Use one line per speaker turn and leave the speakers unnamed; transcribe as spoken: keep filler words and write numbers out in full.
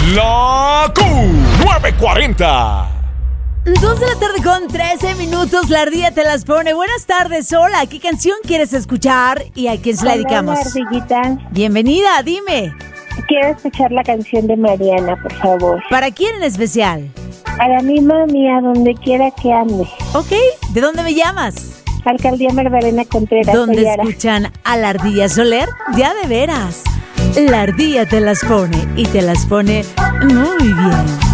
La Q nueve cuarenta.
Dos de la tarde con trece minutos, la ardilla te las pone. Buenas tardes, hola, ¿qué canción quieres escuchar y a quién se la dedicamos?
Hola, ardillita.
Bienvenida, dime.
Quiero escuchar la canción de Mariana, por favor.
¿Para quién en especial?
Para mi mami, a donde quiera que ande.
Ok, ¿de dónde me llamas?
Alcaldía Magdalena Contreras.
¿Dónde
Soyara.
escuchan a la ardilla Soler? Ya de veras. La ardilla te las pone y te las pone muy bien.